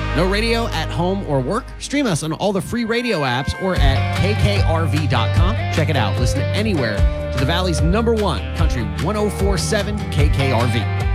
No radio at home or work? Stream us on all the free radio apps or at kkrv.com. Check it out. Listen anywhere to the Valley's #1 Country 104.7 KKRV.